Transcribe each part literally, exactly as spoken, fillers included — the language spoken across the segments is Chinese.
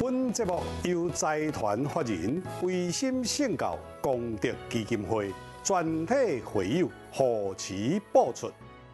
本节目由财团法人维心圣教功德基金会全体会友护持播出。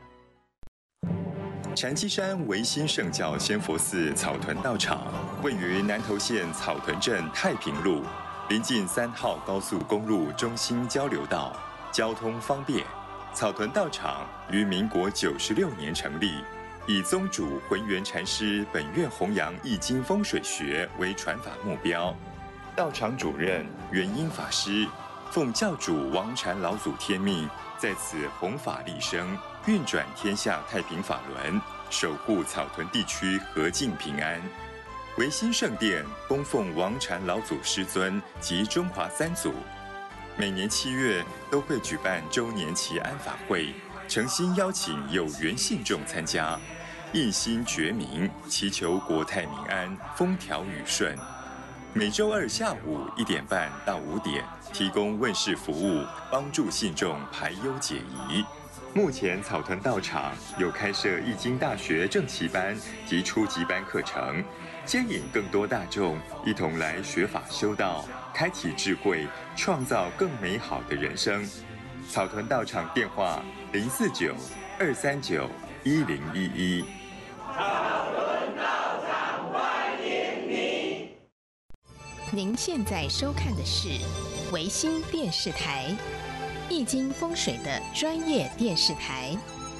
禅七山维新圣教仙佛寺草屯道场位于南投县草屯镇太平路，临近三号高速公路中心交流道，交通方便。草屯道场于民国九十六年成立，以宗主浑元禅师本愿弘扬易经风水学为传法目标。道场主任元英法师奉教主王禅老祖天命，在此弘法利生，运转天下太平法轮，守护草屯地区和静平安。维新圣殿供奉王禅老祖师尊及中华三祖，每年七月都会举办周年祈安法会，诚心邀请有缘信众参加，一心觉明，祈求国泰民安，风调雨顺。每周二下午一点半到五点，提供问事服务，帮助信众排忧解疑。目前草屯道场有开设易经大学正期班及初级班课程，接引更多大众一同来学法修道，开启智慧，创造更美好的人生。草屯道场电话零四九二三九一零一一。 草屯道场欢迎你。 您现在收看的是维新电视台，易经风水的专业电视台。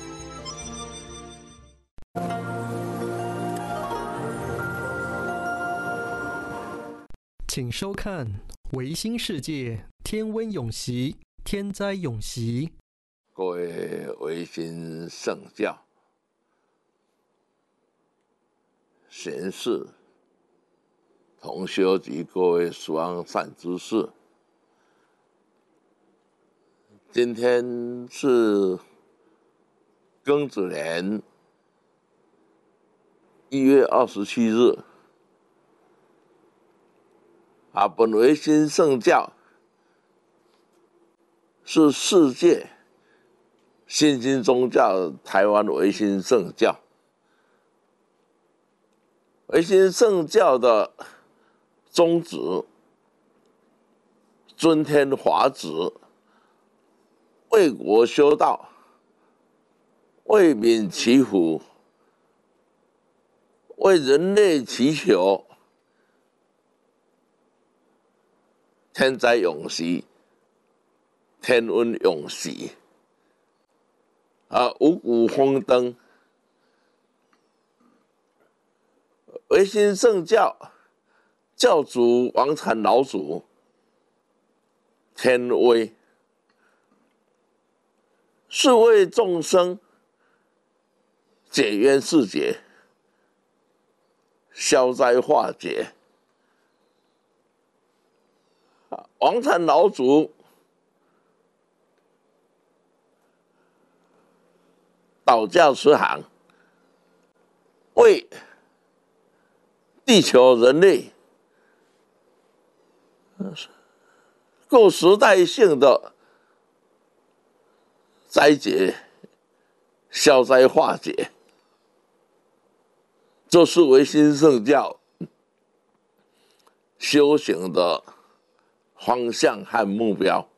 请收看维新世界天温永息，天灾永息。 各位维新圣教贤士、同修及各位殊善知识，今天是庚子年一月二十七日。啊，本维新圣教是世界新兴宗教台湾维新圣教。维新圣教的宗旨，尊天华旨，为国修道，为民祈福，为人类祈求天灾永息，天温永息。啊，五谷丰登。维新圣教教主王禅老祖天威，是为众生解冤释结，消灾化解。王禅老祖导教慈航，为地球人类各时代性的灾劫消灾化解，这是维新圣教修行的方向和目标。